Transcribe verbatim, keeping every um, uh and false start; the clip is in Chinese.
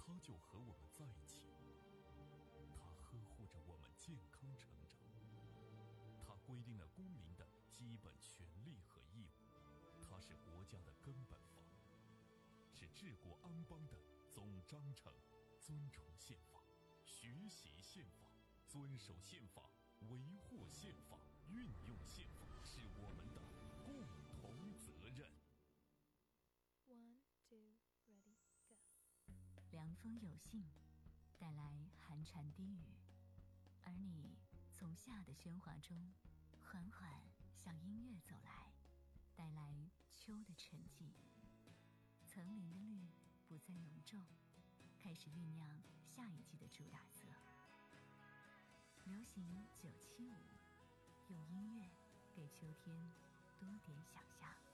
他就和我们在一起。他呵护着我们健康成长。他规定了公民的基本权利和义务。他是国家的根本法，是治国安邦的总章程。尊崇宪法，学习宪法，遵守宪法，维护宪法，运用宪法，是我们的共同责任。 One, two, ready, go。 凉风有信，带来寒蝉低语，而你从夏的喧哗中缓缓向音乐走来，带来秋的沉寂。层林的绿不再浓重，开始酝酿下一季的主打色。流行九七五，用音乐给秋天多点想象。